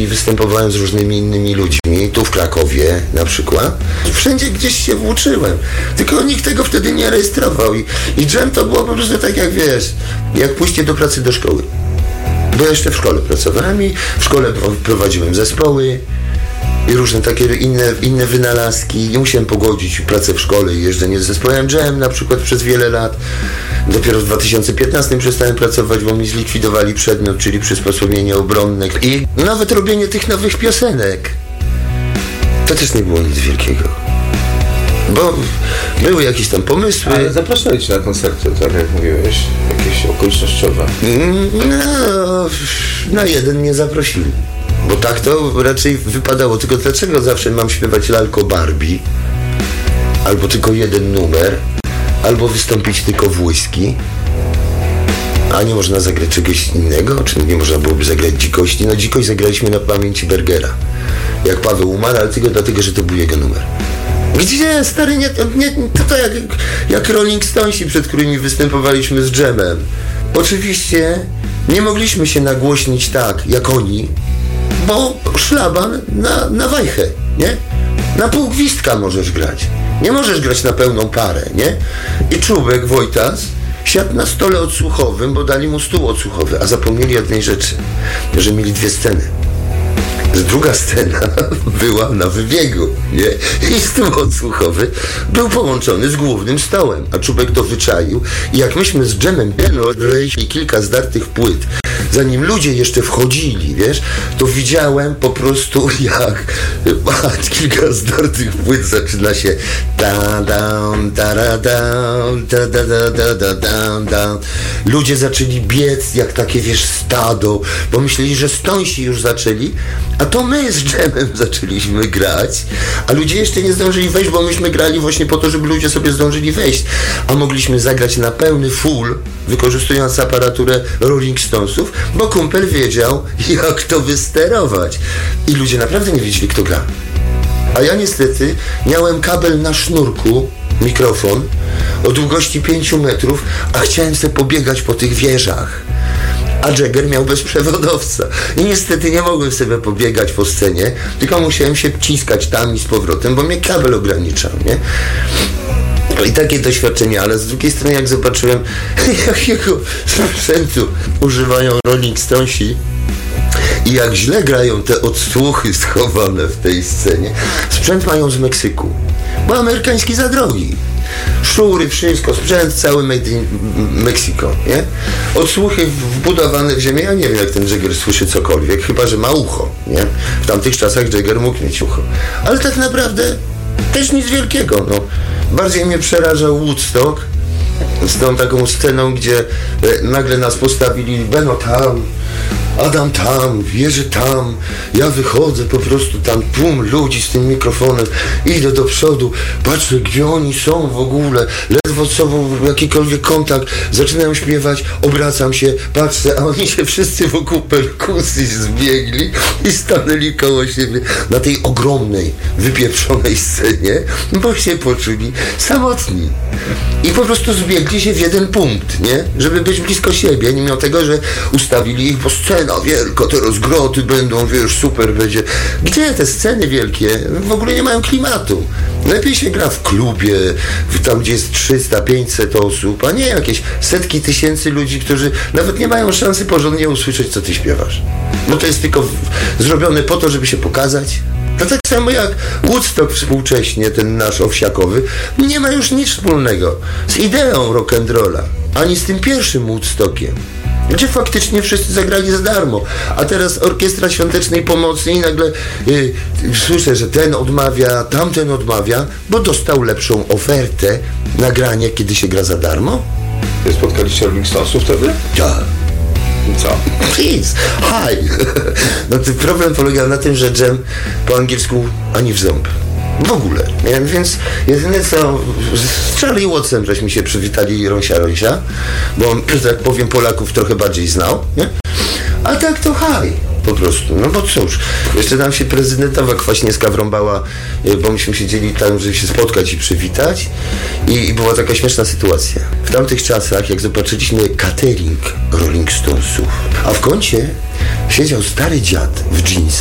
i występowałem z różnymi innymi ludźmi, tu w Krakowie na przykład. Wszędzie gdzieś się włóczyłem, tylko nikt tego wtedy nie rejestrował i dżem to było po prostu tak jak wiesz, jak pójście do pracy do szkoły. Bo ja jeszcze w szkole pracowałem i w szkole prowadziłem zespoły i różne takie inne wynalazki. Nie musiałem pogodzić pracę w szkole i jeżdżenie z zespołem dżem na przykład przez wiele lat. Dopiero w 2015 przestałem pracować, bo mi zlikwidowali przedmiot, czyli przysposobienie obronne. I nawet robienie tych nowych piosenek to też nie było nic wielkiego. Bo były jakieś tam pomysły. Ale zapraszali cię na koncerty, tak jak mówiłeś, jakieś okolicznościowe. No, na jeden nie zaprosili. Bo tak to raczej wypadało. Tylko dlaczego zawsze mam śpiewać Lalko Barbie? Albo tylko jeden numer? Albo wystąpić tylko w Whisky? A nie można zagrać czegoś innego? Czy nie można byłoby zagrać Dzikości? No Dzikość zagraliśmy na pamięci Bergera. Jak Paweł umarł, ale tylko dlatego, że to był jego numer. Gdzie, stary, to jak Rolling Stonesi, przed którymi występowaliśmy z dżemem. Oczywiście nie mogliśmy się nagłośnić tak, jak oni, bo szlaban na wajchę, nie? Na pół gwizdka możesz grać. Nie możesz grać na pełną parę, nie? I Czubek Wojtas siadł na stole odsłuchowym, bo dali mu stół odsłuchowy, a zapomnieli jednej rzeczy, że mieli dwie sceny. Że druga scena była na wybiegu, nie? I stół odsłuchowy był połączony z głównym stołem, a Czubek to wyczaił. I jak myśmy z dżemem odleźli kilka zdartych płyt, zanim ludzie jeszcze wchodzili, wiesz, to widziałem po prostu jak kilka zdartych płyt zaczyna się ludzie zaczęli biec jak takie, wiesz, stado, bo myśleli, że Stonesi już zaczęli, a to my z dżemem zaczęliśmy grać, a ludzie jeszcze nie zdążyli wejść, bo myśmy grali właśnie po to, żeby ludzie sobie zdążyli wejść, a mogliśmy zagrać na pełny full, wykorzystując aparaturę Rolling Stonesów, bo kumpel wiedział, jak to wysterować. I ludzie naprawdę nie wiedzieli, kto gra. A ja niestety miałem kabel na sznurku, mikrofon, o długości 5 metrów, a chciałem sobie pobiegać po tych wieżach. A Jagger miał bezprzewodowca. I niestety nie mogłem sobie pobiegać po scenie, tylko musiałem się ciskać tam i z powrotem, bo mnie kabel ograniczał, nie? I takie doświadczenie, ale z drugiej strony jak zobaczyłem, jakiego sprzętu używają Rolling Stonesi i jak źle grają te odsłuchy schowane w tej scenie. Sprzęt mają z Meksyku, bo amerykański za drogi. Szury, wszystko, sprzęt cały made in Mexico, nie? Odsłuchy wbudowane w ziemię, ja nie wiem jak ten Jagger słyszy cokolwiek, chyba że ma ucho, nie? W tamtych czasach Jagger mógł mieć ucho. Ale tak naprawdę też nic wielkiego, no. Bardziej mnie przerażał Woodstock z tą taką sceną, gdzie nagle nas postawili, Beno tam, Adam tam, Jerzy tam, ja wychodzę po prostu tam, tłum ludzi z tym mikrofonem, idę do przodu, patrzę gdzie oni są w ogóle, ledwo co jakikolwiek kontakt, zaczynają śpiewać, obracam się, patrzę, a oni się wszyscy wokół perkusji zbiegli i stanęli koło siebie na tej ogromnej, wypieprzonej scenie, bo się poczuli samotni. I po prostu zbiegli się w jeden punkt, nie? Żeby być blisko siebie, mimo tego, że ustawili ich, bo scena wielka, te rozgroty będą, wiesz, super będzie. Gdzie te sceny wielkie? W ogóle nie mają klimatu. Lepiej się gra w klubie, tam gdzie jest 300-500 osób, a nie jakieś setki tysięcy ludzi, którzy nawet nie mają szansy porządnie usłyszeć, co ty śpiewasz. Bo to jest tylko zrobione po to, żeby się pokazać. To tak samo jak Woodstock współcześnie, ten nasz owsiakowy, nie ma już nic wspólnego z ideą rock'n'rolla, ani z tym pierwszym Woodstockiem, gdzie faktycznie wszyscy zagrali za darmo, a teraz Orkiestra Świątecznej Pomocy i nagle słyszę, że ten odmawia, tamten odmawia, bo dostał lepszą ofertę nagrania, kiedy się gra za darmo. Spotkaliście Rolling Stonesów wtedy? Tak. Co? Please, hi. No ten problem polegał na tym, że dżem po angielsku ani w ząb. W ogóle. Nie? Więc jedyne co, z Charlie Wattsem żeśmy się przywitali rąsia, bo on, że tak powiem, Polaków trochę bardziej znał, nie? A tak to hi. Po prostu, no bo cóż, jeszcze nam się prezydentowa Kwaśniewska wrąbała, bo myśmy siedzieli tam, żeby się spotkać i przywitać i była taka śmieszna sytuacja. W tamtych czasach, jak zobaczyliśmy catering Rolling Stonesów, a w kącie siedział stary dziad w dżinsach,